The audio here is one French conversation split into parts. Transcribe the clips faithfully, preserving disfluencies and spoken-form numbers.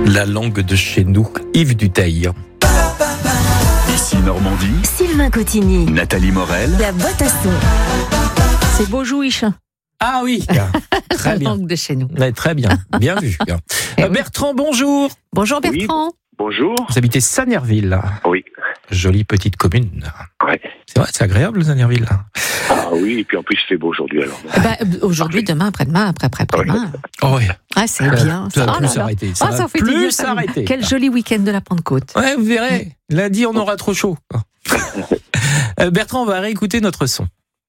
La langue de chez nous, Yves Duteil. Ici Normandie, Sylvain Cotigny, Nathalie Morel. la boîte à son. C'est Beaujouiche, Ah oui, très la bien. langue de chez nous. Ouais, très bien, bien vu. Eh Euh, oui. Bertrand, bonjour. Bonjour Bertrand. Bonjour. Vous habitez Sanerville. Oui. Jolie petite commune. Ouais. C'est vrai, c'est agréable Sanerville. Ah oui, et puis en plus il fait beau aujourd'hui alors. Eh ben, aujourd'hui, demain, après-demain, après, après, après-demain. Oh ouais. Ah, c'est bien. Ça va Oh plus là là. s'arrêter. Ça Ah, va ça fait du bien, plus ça. s'arrêter. Quel joli week-end de la Pentecôte. Ouais, vous verrez. Lundi, on aura trop chaud. Euh, Bertrand, on va réécouter notre son.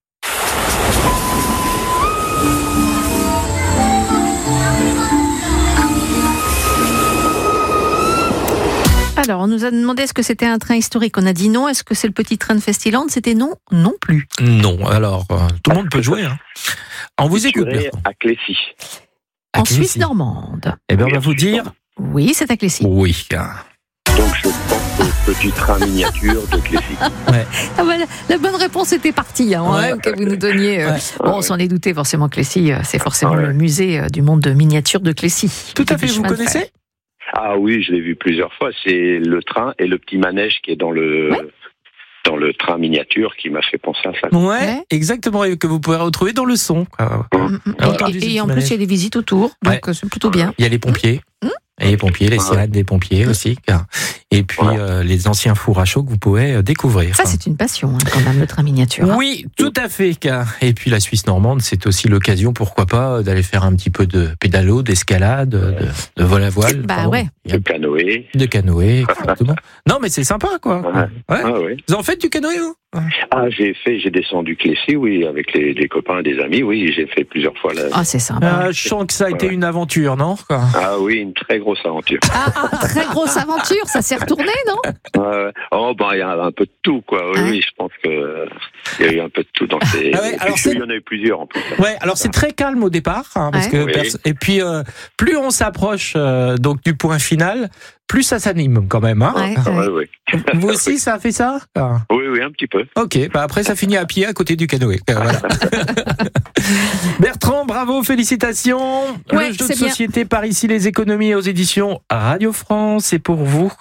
Alors, on nous a demandé est-ce que c'était un train historique. On a dit non. Est-ce que c'est le petit train de Festiland? C'était non, non plus. Non, alors, euh, tout le monde peut jouer. Hein. On vous écoute, Situé Bertrand. à Clécy. À En Clécy. Suisse normande. Eh bien, on Oui, va vous dire Oui, c'est à Clécy. oui. Donc je pense au petit train miniature de Clécy. Ah bah, la, la bonne réponse était partie, hein, Ouais. hein, que vous nous donniez. euh, Ouais. Bon, on s'en est douté, forcément, Clécy, euh, c'est forcément Ouais. le musée euh, du monde de miniature de Clécy. Tout à Du fait, vous chemin de fer. connaissez? Ah oui, je l'ai vu plusieurs fois. C'est le train et le petit manège qui est dans le Ouais. dans le train miniature qui m'a fait penser à ça. Ouais, Ouais. exactement, et que vous pouvez retrouver dans le son. quoi. Mm, mm. Alors, entendu, Et, ce et petit en plus, manège. il y a des visites autour, donc Ouais. euh, c'est plutôt bien. Il y a les pompiers. Mmh. Et les pompiers, les Ouais. sirènes des pompiers aussi. Et puis Ouais. euh, les anciens fours à chaud que vous pouvez euh, découvrir. Ça, c'est une passion, hein, quand même, le train miniature. hein. Oui, tout à fait. car- Et puis la Suisse normande, c'est aussi l'occasion, pourquoi pas, d'aller faire un petit peu de pédalo, d'escalade, de, de vol à voile. Bah pardon. ouais. Il y a Le canoë. de canoë, exactement. Non, mais c'est sympa, quoi. Ouais. Ouais. Ah oui. Vous en faites du canoë, vous? Ah j'ai fait, j'ai descendu Clécy, oui, avec les, les copains et des amis, oui, j'ai fait plusieurs fois la. Ah, c'est sympa. Ah, je sens que ça a été Ouais. une aventure, non? Quoi. Ah oui, une très grosse aventure. Ah, ah, très grosse aventure, ça s'est retourné, non? Euh, oh ben il y a un peu de tout quoi. Oui, Ah. oui, je pense que euh, il y a eu un peu de tout dans ces. Ah ouais, Et alors puis, c'est- il y en a eu plusieurs en plus. Ouais, alors c'est très calme au départ, hein, parce Ouais. que Oui. perso- et puis euh, plus on s'approche euh, donc du point final, plus ça s'anime quand même. Hein. Ouais, Ah, ouais. ouais, oui. Vous aussi, ça a fait ça? Ah. Oui, oui, un petit peu. Ok, bah après ça finit à pied à côté du canoë. Euh, voilà. Bertrand, bravo, félicitations. Ouais, Le jeu de c'est bien. société par ici les économies aux éditions Radio France, c'est pour vous.